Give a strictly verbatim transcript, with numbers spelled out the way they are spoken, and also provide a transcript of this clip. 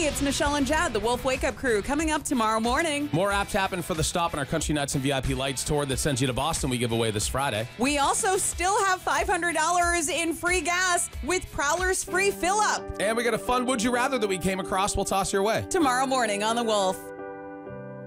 it's Michelle and Jad, the Wolf Wake Up Crew, coming up tomorrow morning. More apps happen for the stop in our Country Nights and V I P Lights tour that sends you to Boston we give away this Friday. We also still have five hundred dollars in free gas with Prowler's free fill-up. And we got a fun Would You Rather that we came across we'll toss your way. Tomorrow morning on The Wolf.